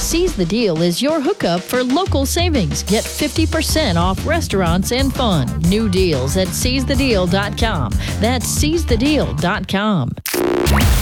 Seize the Deal is your hookup for local savings. Get 50% off restaurants and fun. New deals at seizethedeal.com. That's seizethedeal.com.